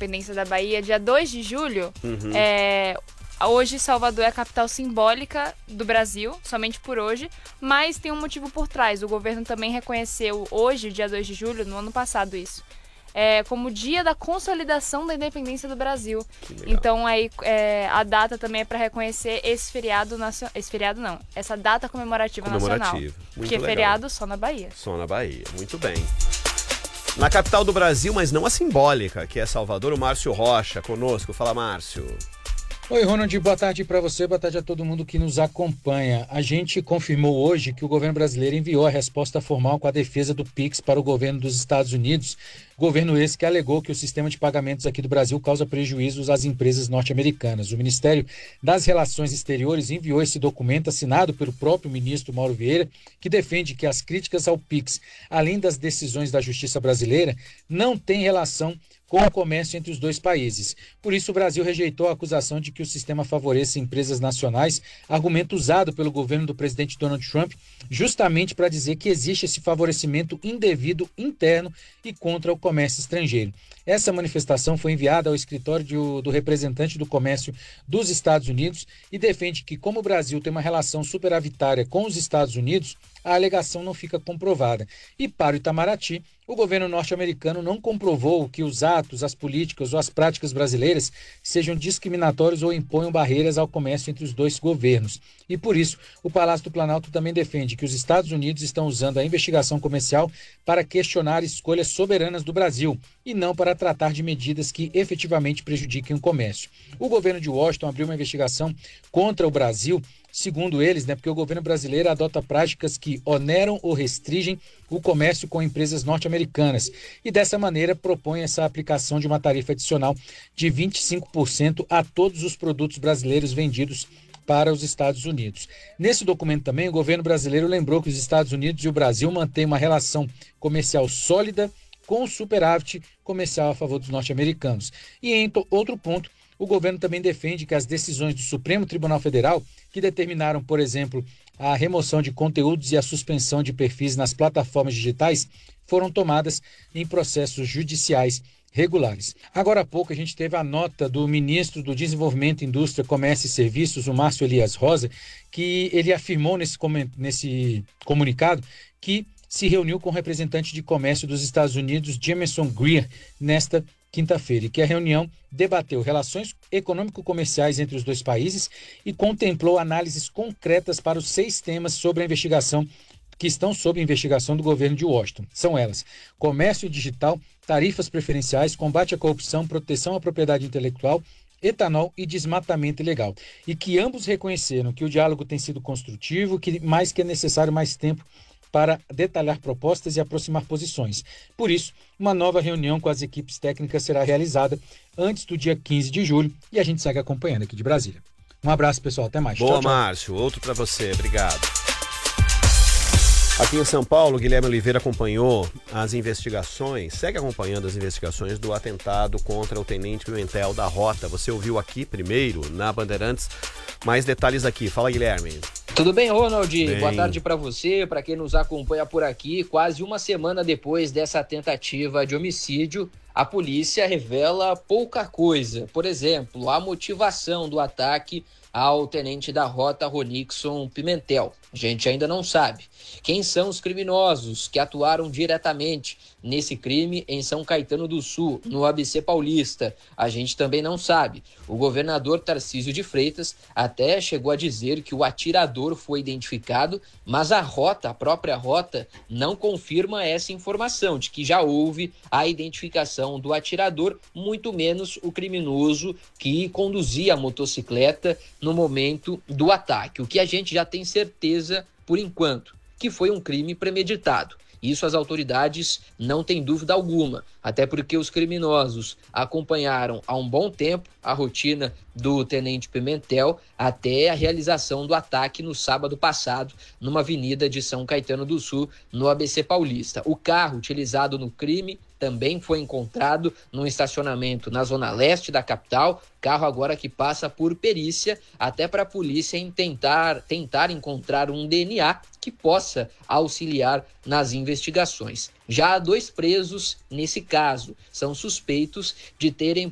independência da Bahia, dia 2 de julho, hoje Salvador é a capital simbólica do Brasil, somente por hoje, mas tem um motivo por trás. O governo também reconheceu hoje, dia 2 de julho, no ano passado isso, como dia da consolidação da independência do Brasil. Então aí a data também é para reconhecer esse feriado nacional. Esse feriado não, essa data comemorativa nacional. Muito porque legal. Feriado só na Bahia. Só na Bahia, muito bem. Na capital do Brasil, mas não a simbólica, que é Salvador, o Márcio Rocha conosco. Fala, Márcio. Oi, Ronald, boa tarde para você, boa tarde a todo mundo que nos acompanha. A gente confirmou hoje que o governo brasileiro enviou a resposta formal com a defesa do Pix para o governo dos Estados Unidos, governo esse que alegou que o sistema de pagamentos aqui do Brasil causa prejuízos às empresas norte-americanas. O Ministério das Relações Exteriores enviou esse documento assinado pelo próprio ministro Mauro Vieira, que defende que as críticas ao Pix, além das decisões da Justiça brasileira, não têm relação com o comércio entre os dois países. Por isso, o Brasil rejeitou a acusação de que o sistema favoreça empresas nacionais, argumento usado pelo governo do presidente Donald Trump, justamente para dizer que existe esse favorecimento indevido interno e contra o comércio estrangeiro. Essa manifestação foi enviada ao escritório do representante do comércio dos Estados Unidos e defende que, como o Brasil tem uma relação superavitária com os Estados Unidos, a alegação não fica comprovada. E para o Itamaraty, o governo norte-americano não comprovou que os atos, as políticas ou as práticas brasileiras sejam discriminatórios ou imponham barreiras ao comércio entre os dois governos. E por isso, o Palácio do Planalto também defende que os Estados Unidos estão usando a investigação comercial para questionar escolhas soberanas do Brasil e não para tratar de medidas que efetivamente prejudiquem o comércio. O governo de Washington abriu uma investigação contra o Brasil, segundo eles, porque o governo brasileiro adota práticas que oneram ou restringem o comércio com empresas norte-americanas e dessa maneira propõe essa aplicação de uma tarifa adicional de 25% a todos os produtos brasileiros vendidos para os Estados Unidos. Nesse documento também, o governo brasileiro lembrou que os Estados Unidos e o Brasil mantêm uma relação comercial sólida com superávit comercial a favor dos norte-americanos. E em outro ponto, o governo também defende que as decisões do Supremo Tribunal Federal, que determinaram, por exemplo, a remoção de conteúdos e a suspensão de perfis nas plataformas digitais, foram tomadas em processos judiciais regulares. Agora há pouco a gente teve a nota do ministro do Desenvolvimento, Indústria, Comércio e Serviços, o Márcio Elias Rosa, que ele afirmou nesse comunicado que se reuniu com o representante de comércio dos Estados Unidos, Jameson Greer, nesta quinta-feira, e que a reunião debateu relações econômico-comerciais entre os dois países e contemplou análises concretas para os 6 temas sobre a investigação que estão sob investigação do governo de Washington. São elas: comércio digital, tarifas preferenciais, combate à corrupção, proteção à propriedade intelectual, etanol e desmatamento ilegal. E que ambos reconheceram que o diálogo tem sido construtivo, que é necessário mais tempo para detalhar propostas e aproximar posições. Por isso, uma nova reunião com as equipes técnicas será realizada antes do dia 15 de julho e a gente segue acompanhando aqui de Brasília. Um abraço, pessoal. Até mais. Boa, tchau, tchau. Márcio. Outro para você. Obrigado. Aqui em São Paulo, Guilherme Oliveira acompanhou as investigações, segue acompanhando as investigações do atentado contra o Tenente Pimentel da Rota. Você ouviu aqui primeiro, na Bandeirantes. Mais detalhes aqui. Fala, Guilherme. Tudo bem, Ronald? Bem. Boa tarde para você, para quem nos acompanha por aqui. Quase uma semana depois dessa tentativa de homicídio, a polícia revela pouca coisa. Por exemplo, a motivação do ataque ao tenente da Rota Ronixon Pimentel. A gente ainda não sabe quem são os criminosos que atuaram diretamente nesse crime em São Caetano do Sul, no ABC Paulista. A gente também não sabe. O governador Tarcísio de Freitas até chegou a dizer que o atirador foi identificado, mas a própria Rota, não confirma essa informação de que já houve a identificação do atirador, muito menos o criminoso que conduzia a motocicleta no momento do ataque. O que a gente já tem certeza, por enquanto, que foi um crime premeditado. Isso as autoridades não têm dúvida alguma, até porque os criminosos acompanharam há um bom tempo a rotina do Tenente Pimentel até a realização do ataque no sábado passado, numa avenida de São Caetano do Sul, no ABC Paulista. O carro utilizado no crime também foi encontrado num estacionamento na zona leste da capital, carro agora que passa por perícia, até para a polícia tentar encontrar um DNA que possa auxiliar nas investigações. Já há 2 presos nesse caso, são suspeitos de terem